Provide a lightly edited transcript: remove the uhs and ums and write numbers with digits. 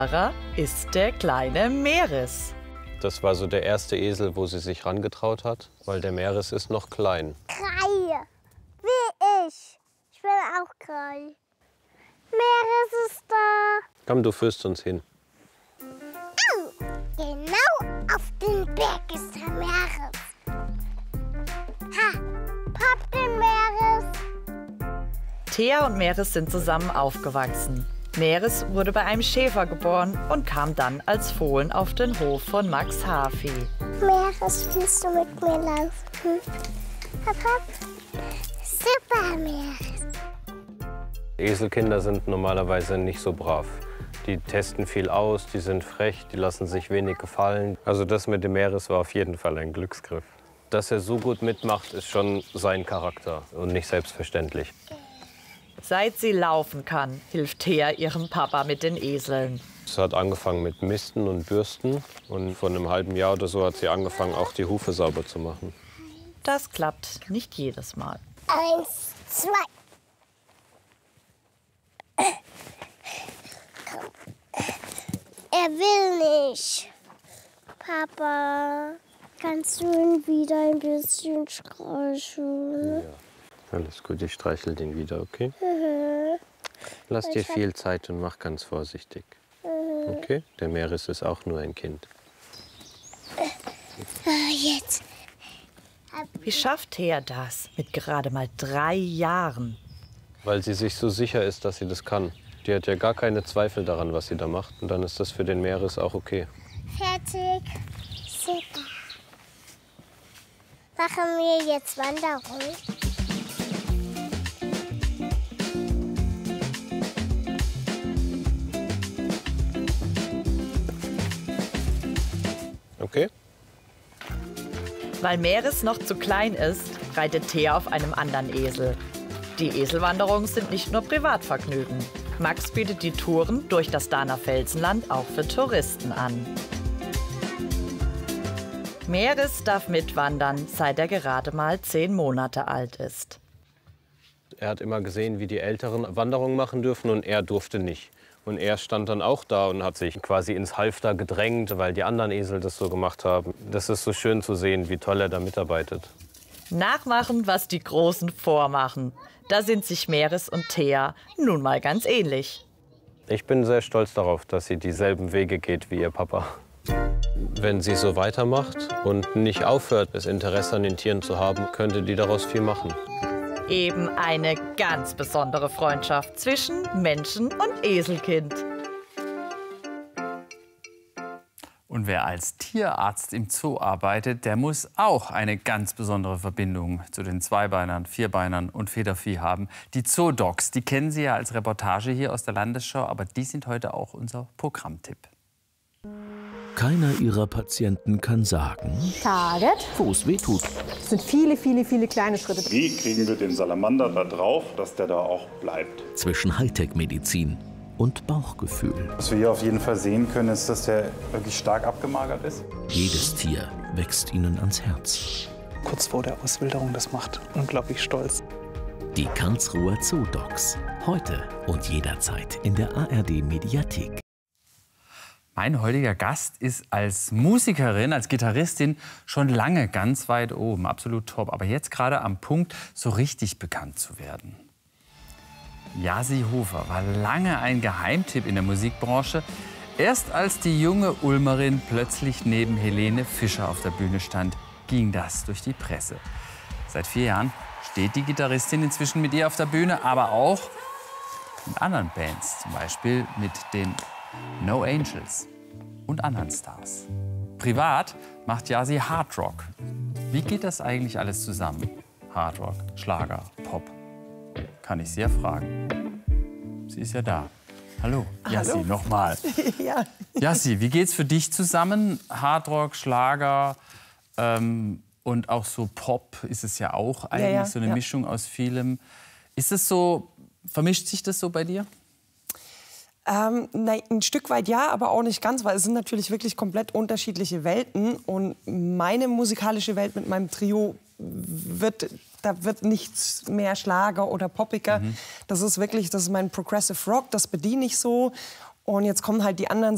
ist der kleine Meeres. Das war so der erste Esel, wo sie sich rangetraut hat, weil der Meeres ist noch klein. Kreie, wie ich. Ich bin auch klein. Meeres ist da. Komm, du führst uns hin. Genau auf den Berg ist der Meeres. Ha, Pop den Meeres. Thea und Meeres sind zusammen aufgewachsen. Meeres wurde bei einem Schäfer geboren und kam dann als Fohlen auf den Hof von Max Hafi. Meeres, willst du mit mir laufen? Hopp, hopp. Super, Meeres. Eselkinder sind normalerweise nicht so brav. Die testen viel aus, die sind frech, die lassen sich wenig gefallen. Also das mit dem Meeres war auf jeden Fall ein Glücksgriff. Dass er so gut mitmacht, ist schon sein Charakter und nicht selbstverständlich. Seit sie laufen kann, hilft Thea ihrem Papa mit den Eseln. Es hat angefangen mit Misten und Bürsten. Und vor einem halben Jahr oder so hat sie angefangen, auch die Hufe sauber zu machen. Das klappt nicht jedes Mal. 1, 2. Er will nicht. Papa, kannst du ihn wieder ein bisschen streicheln? Ja, alles gut, ich streichel den wieder, okay? Lass dir viel Zeit und mach ganz vorsichtig. Okay? Der Meeres ist auch nur ein Kind. Jetzt. Wie schafft Thea das mit gerade mal 3 Jahren? Weil sie sich so sicher ist, dass sie das kann. Die hat ja gar keine Zweifel daran, was sie da macht. Und dann ist das für den Meeres auch okay. Fertig. Super. Machen wir jetzt Wanderung? Okay? Weil Meeres noch zu klein ist, reitet Thea auf einem anderen Esel. Die Eselwanderungen sind nicht nur Privatvergnügen. Max bietet die Touren durch das Dahner Felsenland auch für Touristen an. Meeres darf mitwandern, seit er gerade mal 10 Monate alt ist. Er hat immer gesehen, wie die Älteren Wanderungen machen dürfen und er durfte nicht. Und er stand dann auch da und hat sich quasi ins Halfter gedrängt, weil die anderen Esel das so gemacht haben. Das ist so schön zu sehen, wie toll er da mitarbeitet. Nachmachen, was die Großen vormachen. Da sind sich Meeres und Thea nun mal ganz ähnlich. Ich bin sehr stolz darauf, dass sie dieselben Wege geht wie ihr Papa. Wenn sie so weitermacht und nicht aufhört, das Interesse an den Tieren zu haben, könnte die daraus viel machen. Eben eine ganz besondere Freundschaft zwischen Menschen und Eselkind. Und wer als Tierarzt im Zoo arbeitet, der muss auch eine ganz besondere Verbindung zu den Zweibeinern, Vierbeinern und Federvieh haben. Die Zoodocs, die kennen Sie ja als Reportage hier aus der Landesschau, aber die sind heute auch unser Programmtipp. Keiner ihrer Patienten kann sagen, Target. wo es weh tut. Das sind viele, viele, viele kleine Schritte. Wie kriegen wir den Salamander da drauf, dass der da auch bleibt? Zwischen Hightech-Medizin und Bauchgefühl. Was wir hier auf jeden Fall sehen können, ist, dass der wirklich stark abgemagert ist. Jedes Tier wächst ihnen ans Herz. Kurz vor der Auswilderung, das macht unglaublich stolz. Die Karlsruher Zoodocs. Heute und jederzeit in der ARD-Mediathek. Mein heutiger Gast ist als Musikerin, als Gitarristin schon lange ganz weit oben, absolut top. Aber jetzt gerade am Punkt, so richtig bekannt zu werden. Jasi Hofer war lange ein Geheimtipp in der Musikbranche. Erst als die junge Ulmerin plötzlich neben Helene Fischer auf der Bühne stand, ging das durch die Presse. Seit 4 Jahren steht die Gitarristin inzwischen mit ihr auf der Bühne, aber auch mit anderen Bands, zum Beispiel mit den No Angels und anderen Stars. Privat macht Jasi Hardrock. Wie geht das eigentlich alles zusammen? Hardrock, Schlager, Pop. Kann ich Sie ja fragen. Sie ist ja da. Hallo, Jasi, nochmal. Ja. Jasi, wie geht's für dich zusammen? Hardrock, Schlager und auch so Pop ist es ja auch eigentlich, so eine Mischung aus vielem. Ist es so, vermischt sich das so bei dir? Nein, ein Stück weit ja, aber auch nicht ganz, weil es sind natürlich wirklich komplett unterschiedliche Welten. Und meine musikalische Welt mit meinem Trio da wird nichts mehr Schlager oder poppiger. Das ist wirklich, das ist mein Progressive Rock, das bediene ich so. Und jetzt kommen halt die anderen